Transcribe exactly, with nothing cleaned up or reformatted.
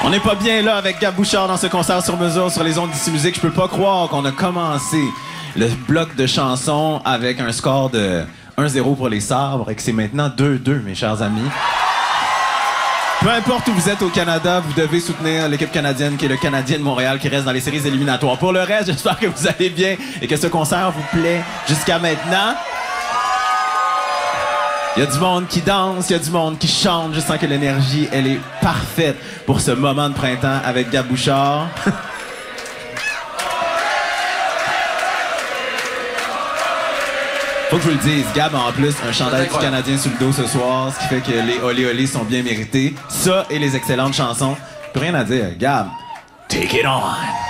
On n'est pas bien là avec Gab Bouchard dans ce concert sur mesure sur les ondes d'Ici Musique. Je peux pas croire qu'on a commencé le bloc de chansons avec un score de un zéro pour les Sabres et que c'est maintenant deux deux, mes chers amis. Peu importe où vous êtes au Canada, vous devez soutenir l'équipe canadienne qui est le Canadien de Montréal qui reste dans les séries éliminatoires. Pour le reste, j'espère que vous allez bien et que ce concert vous plaît jusqu'à maintenant. Il y a du monde qui danse, il y a du monde qui chante. Je sens que l'énergie, elle est parfaite pour ce moment de printemps avec Gab Bouchard. Faut que je vous le dise, Gab a en plus un chandail du Canadien sur le dos ce soir, ce qui fait que les olé olé sont bien mérités. Ça et les excellentes chansons. Plus rien à dire. Gab, take it on!